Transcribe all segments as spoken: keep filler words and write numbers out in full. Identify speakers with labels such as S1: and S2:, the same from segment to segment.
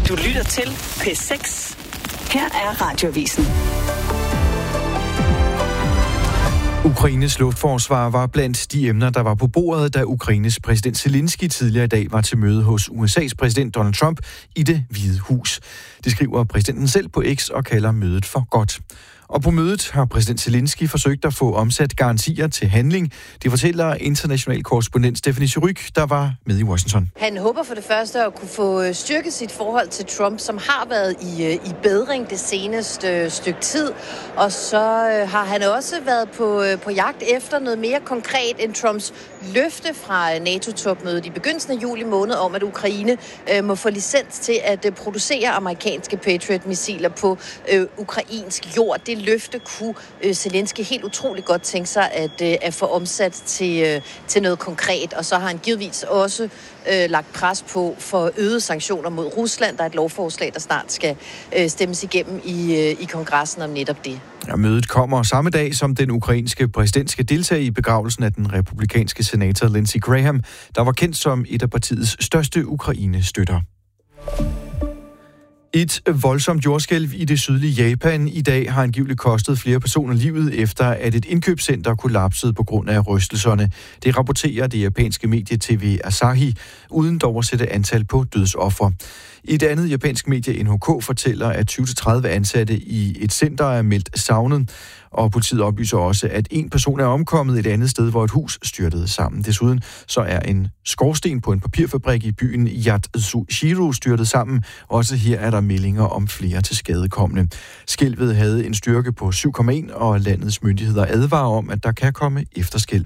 S1: Du lytter til P seks. Her er Radioavisen.
S2: Ukraines luftforsvar var blandt de emner, der var på bordet, da Ukraines præsident Zelensky tidligere i dag var til møde hos U S A's præsident Donald Trump i Det Hvide Hus. Det skriver præsidenten selv på X og kalder mødet for godt. Og på mødet har præsident Zelensky forsøgt at få omsat garantier til handling. Det fortæller international korrespondent Stephanie Surrugue, der var med i Washington.
S3: Han håber for det første at kunne få styrket sit forhold til Trump, som har været i, i bedring det seneste stykke tid. Og så har han også været på, på jagt efter noget mere konkret end Trumps løfte fra NATO-topmødet i begyndelsen af juli måned om, at Ukraine øh, må få licens til at øh, producere amerikanske Patriot-missiler på øh, ukrainsk jord. Det løfte kunne øh, Zelensky helt utroligt godt tænke sig at, øh, at få omsat til, øh, til noget konkret. Og så har han givetvis også øh, lagt pres på for øgede sanktioner mod Rusland. Der er et lovforslag, der snart skal øh, stemmes igennem i, øh, i kongressen om netop det.
S2: Ja, mødet kommer samme dag, som den ukrainske præsident skal deltage i begravelsen af den republikanske senator Lindsey Graham, der var kendt som et af partiets største Ukraine-støtter. Et voldsomt jordskælv i det sydlige Japan i dag har angiveligt kostet flere personer livet, efter at et indkøbscenter kollapsede på grund af rystelserne. Det rapporterer det japanske medie T V Asahi, uden dog at sætte antal på dødsoffer. Et andet japansk medie, N H K, fortæller, at tyve til tredive ansatte i et center er meldt savnet, og politiet oplyser også, at en person er omkommet et andet sted, hvor et hus styrtede sammen. Desuden så er en skorsten på en papirfabrik i byen Yatsushiro styrtet sammen. Også her er der meldinger om flere tilskadekomne. Skælvet havde en styrke på syv komma en, og landets myndigheder advarer om, at der kan komme efterskælv.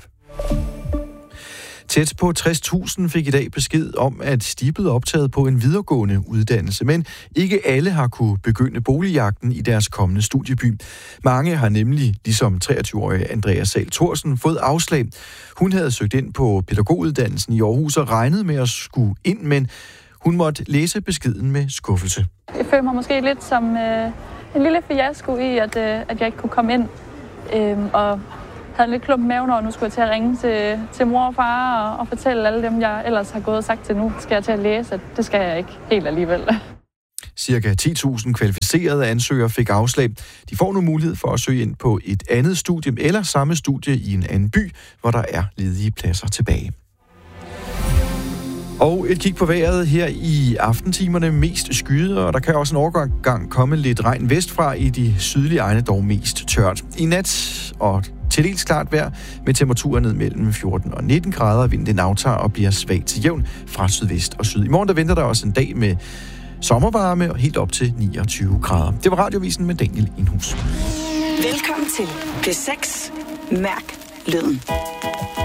S2: Tæt på tres tusind fik i dag besked om, at de er blevet optaget på en videregående uddannelse, men ikke alle har kunne begynde boligjagten i deres kommende studieby. Mange har nemlig, ligesom treogtyve-årige Andrea Sahl Thorsen, fået afslag. Hun havde søgt ind på pædagoguddannelsen i Aarhus og regnet med at skulle ind, men hun måtte læse beskeden med skuffelse.
S4: Jeg føler mig måske lidt som øh, en lille fiasko i, at, øh, at jeg ikke kunne komme ind, øh, og havde en lidt klump i maven, og nu skulle jeg til at ringe til, til mor og far og, og fortælle alle dem, jeg ellers har gået og sagt til nu, skal jeg til at læse, at det skal jeg ikke helt alligevel.
S2: Cirka ti tusind kvalificerede ansøgere fik afslag. De får nu mulighed for at søge ind på et andet studie eller samme studie i en anden by, hvor der er ledige pladser tilbage. Og et kig på vejret her i aftentimerne, mest skyet, og der kan også en overgang komme lidt regn vestfra, i de sydlige egne dog mest tørt. I nat og til dels klart vejr med temperaturer ned mellem fjorten og nitten grader. Vinden aftager og bliver svag til jævn fra sydvest og syd. I morgen der venter der også en dag med sommervarme og helt op til niogtyve grader. Det var Radioavisen med Daniel Indhus.
S1: Velkommen til P seks. Mærk lyden.